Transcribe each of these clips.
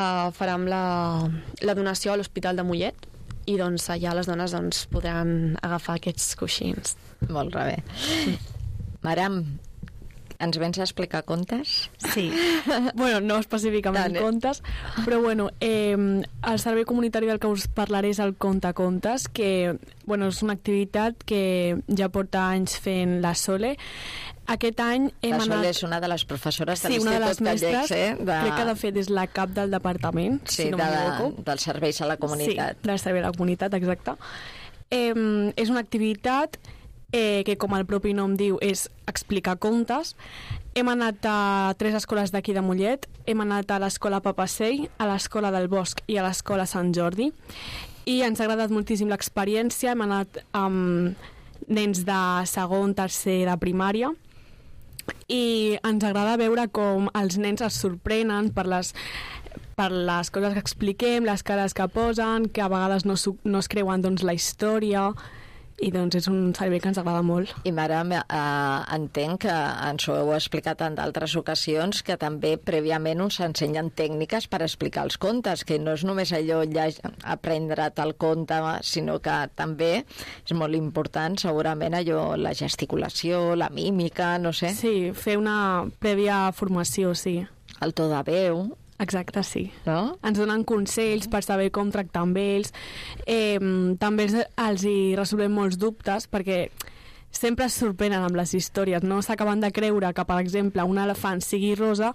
farem la donació a l'Hospital de Mollet i doncs allà les dones doncs, podran agafar aquests coixins. Molt bé. Maram, ens vens a explicar contes? Sí. Bueno, no específicament contes, però bueno, el servei comunitari del que us parlaré és el Contacontes, que bueno, és una activitat que ja porta anys fent la Sole. Aquest any hem anat... La Sole és una de les professores de l'Institut Gallecs, una de les mestres, crec que de fet és la cap del departament, si no m'equivoco. Dels serveis a la comunitat. Sí, del servei a la comunitat, exacte. És una activitat que, com el propi nom diu, és explicar contes. Hem anat a 3 escoles d'aquí de Mollet. Hem anat a l'escola Papasei, a l'escola del Bosc i a l'escola Sant Jordi. I ens ha agradat moltíssim l'experiència. Hem anat amb nens de segon, tercer de primària, i ens agrada veure com els nens es sorprenen per les coses que expliquem, les cares que posen, que a vegades no es creuen doncs, la història, i doncs és un servei que ens agrada molt. I Mara, entenc que ens ho heu explicat en d'altres ocasions, que també prèviament us ensenyen tècniques per explicar els contes, que no és només allò aprendre't el conte, sinó que també és molt important segurament allò, la gesticulació, la mímica, no sé. Sí, fer una prèvia formació, sí. El to de veu. Exacte, sí. No? Ens donen consells per saber com tractar amb ells. També els hi resolvem molts dubtes, perquè sempre es sorprenen amb les històries, no s'acaben de creure que, per exemple, un elefant sigui rosa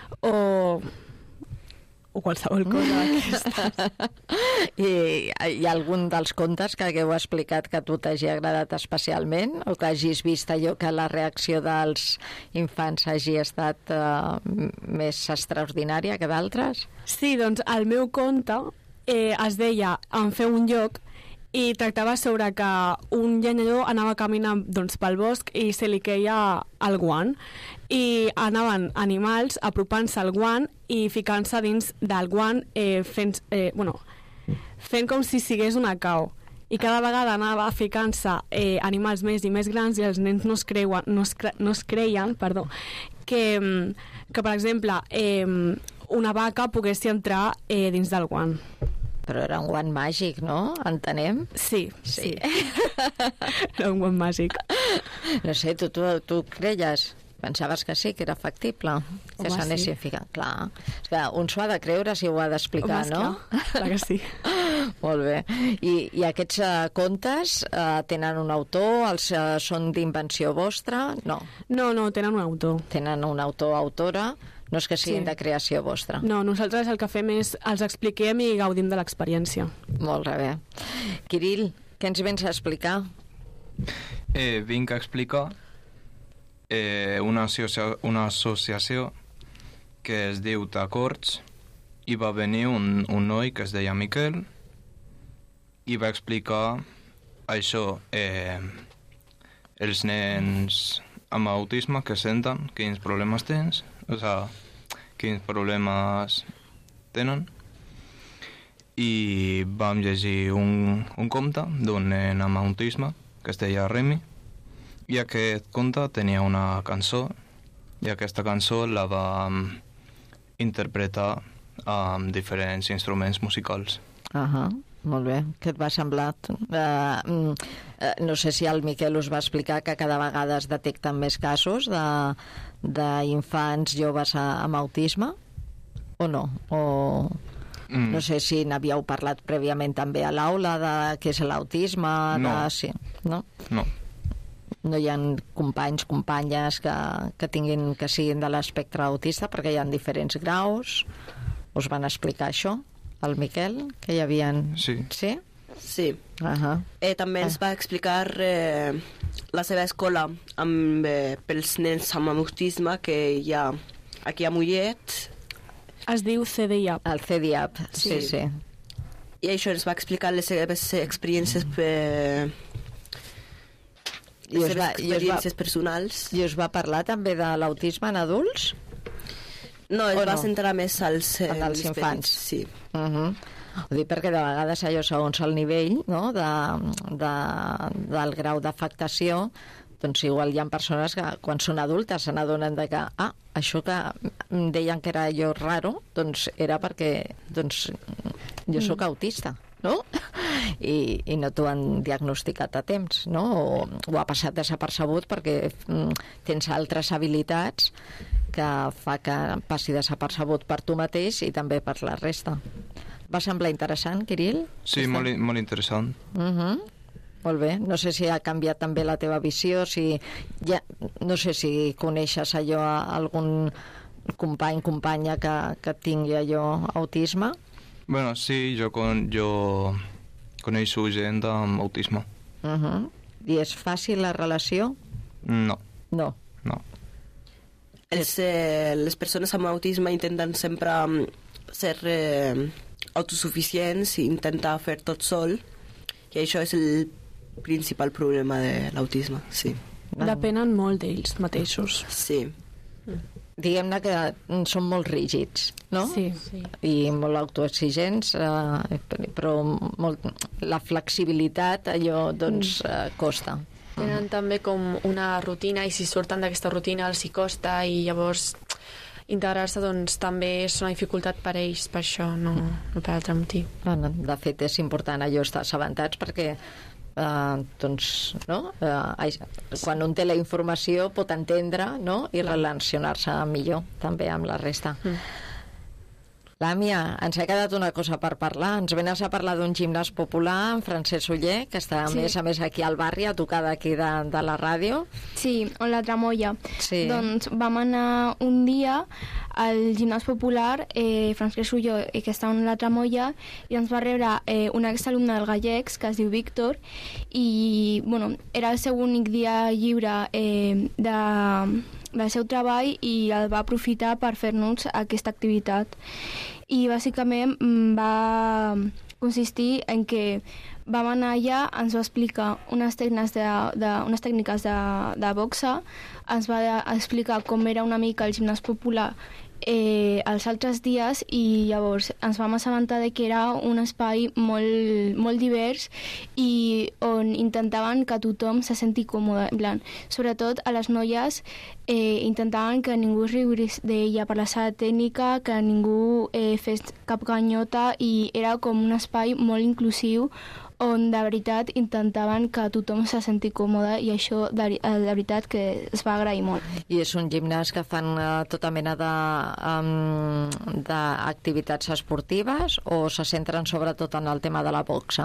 o qualsevol cosa d'aquestes. I hi ha algun dels contes que hagueu explicat que a tu t'hagi agradat especialment, o que hagis vist allò que la reacció dels infants hagi estat més extraordinària que d'altres? Sí, doncs el meu conte es deia Em feu un lloc, i tractava sobre que un llenyador anava caminant doncs, pel bosc i se li queia el guant, i anaven animals apropant-se al guant i ficant-se dins del guant, fent com si sigués una cau, i cada vegada anava ficant-se animals més i més grans, i els nens no es creien que per exemple una vaca pogués entrar dins del guant. Però era un guant màgic, no? Entenem? Sí. Era un guant màgic. No sé, tu creies? Pensaves que sí, que era factible? Que s'anessin ficant? Clar. És que un s'ho ha de creure si ho ha d'explicar, no? Clar que sí. Molt bé. I aquests contes tenen un autor? Són d'invenció vostra? No. No, tenen un autor. Tenen un autor o autora? No és que siguin de creació vostra. No, nosaltres el que fem és els expliquem i gaudim de l'experiència. Molt bé. Kirill, què ens vens a explicar? Vinc a explicar una associació que es diu Tacords, i va venir un noi que es deia Miquel i va explicar això, els nens amb autisme que senten, quins problemes tens, o sigui, quins problemes tenen, i vam llegir un conte d'un nen amb autisme que es deia Remi, i aquest conte tenia una cançó, i aquesta cançó la va interpretar amb diferents instruments musicals. Molt bé. Què et va semblar? No sé si el Miquel us va explicar que cada vegada es detecten més casos d'infants joves amb autisme, o no? No sé si n'havíeu parlat prèviament també a l'aula de què és l'autisme. No. Sí. No? No. No hi ha companys, companyes que siguin de l'espectre autista, perquè hi ha diferents graus. Us van explicar això? El Miquel, que hi havia... Sí. Sí? Sí. També ens va explicar la seva escola pels nens amb autisme que hi ha aquí a Mollet. Es diu CDIAP. El CDIAP, sí. I això ens va explicar les seves experiències personals. I us va parlar també de l'autisme en adults? No, es va centrar més als infants. Sí. Ho dic perquè de vegades allò, segons el nivell, no, del grau d'afectació, doncs igual hi ha persones que quan són adultes se n'adonen de que això que em deien que era jo raro, doncs era perquè jo sóc autista, no? I no t'ho han diagnosticat a temps, no? O ha passat desapercebut perquè tens altres habilitats que fa que passi desapercebut per tu mateix i també per la resta. Va semblar interessant, Kirill? Sí, molt interessant. Molt bé. No sé si ha canviat també la teva visió, no sé si coneixes allò algun companya que tingui allò autisme. Bueno, sí, jo coneixo gent amb autisme. I és fàcil la relació? No. No. Les persones amb autisme intenten sempre ser autosuficients i intentar fer tot sol, i això és el principal problema de l'autisme, sí. Depenen molt d'ells mateixos. Sí. Diguem-ne que són molt rígids, no? Sí. I molt autoexigents, però la flexibilitat allò doncs costa. Tenen també com una rutina i si surten d'aquesta rutina els hi costa i llavors integrar-se doncs també és una dificultat per ells, per això, no per altre motiu. De fet és important allò estar assabentats perquè quan un té la informació pot entendre, no? I relacionar-se millor també amb la resta. Làmia, ens ha quedat una cosa per parlar. Ens venes a parlar d'un gimnàs popular, en Francesc Oller, que està a més aquí al barri, a tocar d'aquí de la ràdio. Sí, on la Tramoia. Sí. Doncs vam anar un dia al gimnàs popular, Francesc Oller, que està on la Tramoia, i ens va rebre un exalumne del Gallecs, que es diu Víctor, i era el seu únic dia lliure del seu treball i el va aprofitar per fer-nos aquesta activitat. I bàsicament va consistir en que vam anar allà, ens va explicar unes tècniques de boxa, ens va explicar com era una mica el gimnàs popular els altres dies i llavors ens vam assabentar que era un espai molt divers i on intentaven que tothom se senti còmode, en plan, sobretot a les noies intentaven que ningú es riurés d'ella per la seva tècnica, que ningú fes cap ganyota i era com un espai molt inclusiu on de veritat intentaven que tothom se senti còmode i això de veritat que es va agrair molt. I és un gimnàs que fan tota mena d'activitats esportives o se centren sobretot en el tema de la boxa?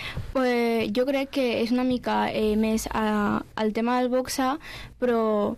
Jo crec que és una mica més el tema del boxa, però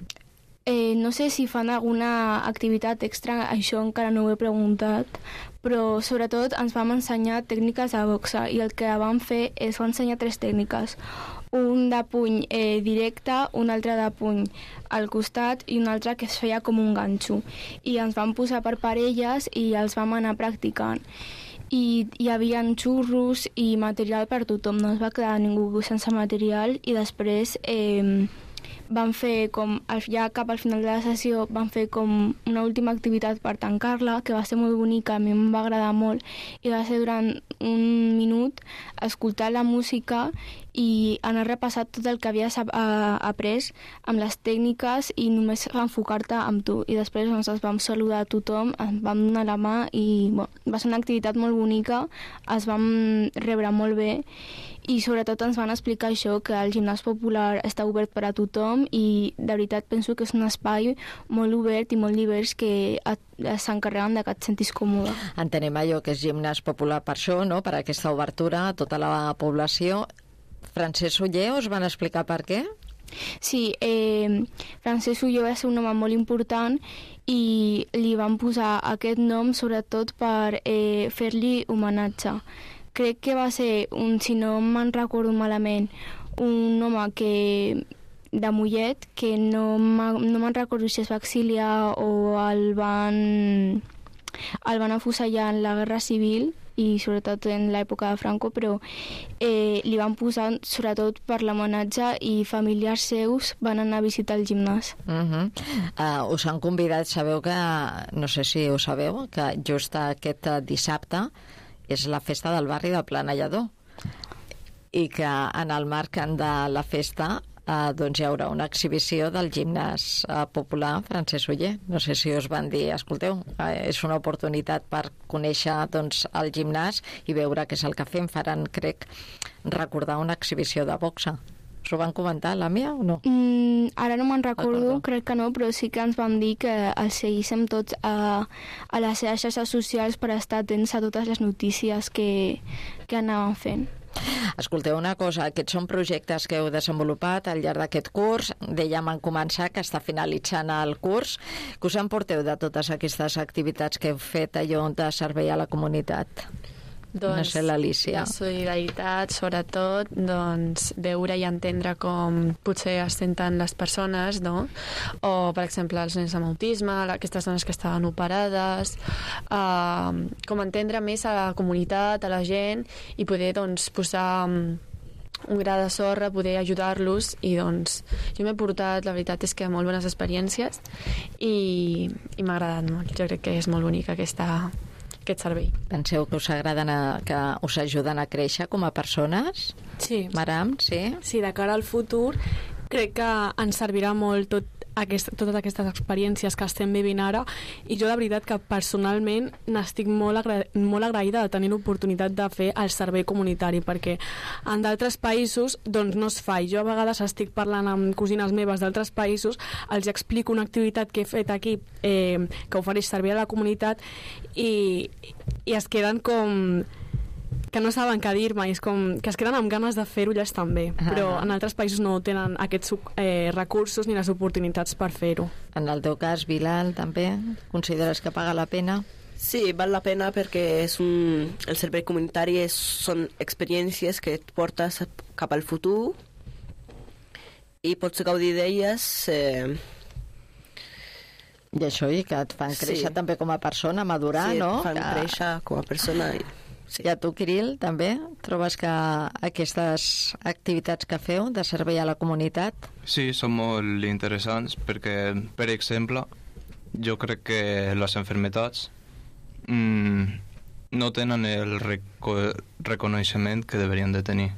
no sé si fan alguna activitat extra, això encara no ho he preguntat, però sobretot ens vam ensenyar tècniques de boxa i el que vam fer és ensenyar 3 tècniques. Un de puny directe, un altre de puny al costat i un altre que es feia com un ganxo. I ens vam posar per parelles i els vam anar practicant. I hi havia xurros i material per tothom, no es va quedar ningú sense material i després van fer ja cap al final de la sessió van fer com una última activitat per tancar-la, que va ser molt bonica, a mi em va agradar molt, i va ser durant un minut escoltar la música i anar repassat tot el que havies après amb les tècniques i només enfocar-te amb tu. I després ens vam saludar a tothom, ens vam donar la mà i va ser una activitat molt bonica, es vam rebre molt bé i sobretot ens van explicar això, que el gimnàs popular està obert per a tothom i de veritat penso que és un espai molt obert i molt divers que s'encarreguen de que et sentis còmode. Entenem allò que és gimnàs popular per això, no? Per aquesta obertura a tota la població. Francesc Oller, us van explicar per què? Sí, Francesc Oller va ser un home molt important i li van posar aquest nom sobretot per fer-li homenatge. Crec que va ser, si no me'n recordo malament, un home de Mollet, que no me'n recordo si es va exiliar o el van afusellar en la Guerra Civil i sobretot en l'època de Franco, però li van posar sobretot per l'homenatge i familiars seus van anar a visitar el gimnàs. Us han convidat, sabeu que, no sé si ho sabeu, que just aquest dissabte és la festa del barri de Planellador i que en el marc de la festa doncs hi haurà una exhibició del gimnàs popular Francesc Oller. No sé si us van dir, escolteu, és una oportunitat per conèixer doncs, el gimnàs i veure què és el que fem. Faran, crec, recordar una exhibició de boxa. Us ho van comentar, la mia, o no? Ara no me'n recordo, crec que no, però sí que ens van dir que els seguíssim tots a les seves xarxes socials per estar atents a totes les notícies que anàvem fent. Escolteu una cosa, aquests són projectes que heu desenvolupat al llarg d'aquest curs. Dèiem en començar que està finalitzant el curs. Què us en porteu de totes aquestes activitats que heu fet allò de servei a la comunitat? Doncs, no sé, l'Alícia. La solidaritat, sobretot, doncs, veure i entendre com potser es senten les persones, no? O, per exemple, els nens amb autisme, aquestes dones que estaven operades, com entendre més a la comunitat, a la gent, i poder, doncs, posar un gra de sorra, poder ajudar-los, i doncs jo m'he portat, la veritat és que molt bones experiències i m'ha agradat molt. Jo crec que és molt bonic aquest servei. Penseu que us agraden, que us ajuden a créixer com a persones? Sí. Maram, sí? Sí, de cara al futur crec que ens servirà molt totes aquestes experiències que estem vivint ara, i jo de veritat que personalment n'estic molt agraïda de tenir l'oportunitat de fer el servei comunitari, perquè en d'altres països doncs no es fa, i jo a vegades estic parlant amb cosines meves d'altres països, els explico una activitat que he fet aquí que ofereix servei a la comunitat i es queden com que no saben què dir-me, és com que es queden amb ganes de fer-ho elles també, però en altres països no tenen aquests recursos ni les oportunitats per fer-ho. En el teu cas, Bilal, també consideres que paga la pena? Sí, val la pena perquè el servei comunitari són experiències que et portes cap al futur i pots gaudir d'elles. I això, i que et fan créixer també com a persona, madurar, sí, no? Sí, et fan créixer com a persona. Sí. I a tu, Kirill, també? Trobes que aquestes activitats que feu de servei a la comunitat? Sí, són molt interessants perquè, per exemple, jo crec que les malalties no tenen el reconeixement que deberien de tenir.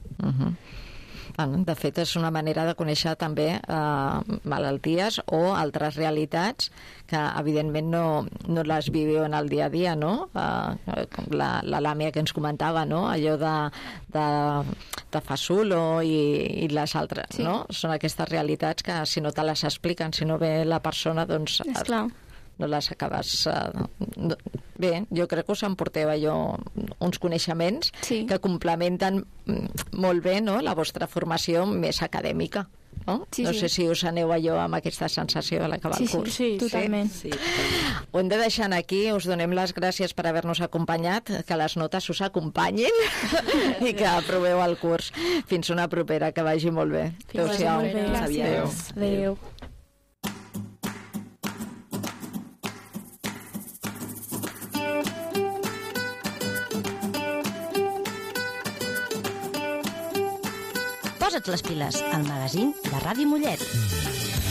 De fet, és una manera de conèixer també malalties o altres realitats que, evidentment, no les viveu en el dia a dia, no? La Làmia que ens comentava, no? Allò de Fasulo i les altres, sí. No? Són aquestes realitats que, si no te les expliquen, si no ve la persona, doncs no les acabes... Bé, jo crec que us emporteu uns coneixements que complementen molt bé, no?, la vostra formació més acadèmica. No? Sí, no sé si us aneu amb aquesta sensació a l'acabar el curs. Sí, totalment. Sí. Ho hem de deixar aquí, us donem les gràcies per haver-nos acompanyat, que les notes us acompanyin i que aproveu el curs. Fins una propera, que vagi molt bé. Adéu-siau. Adéu. Posa't les piles, al magazín de Ràdio Mollet.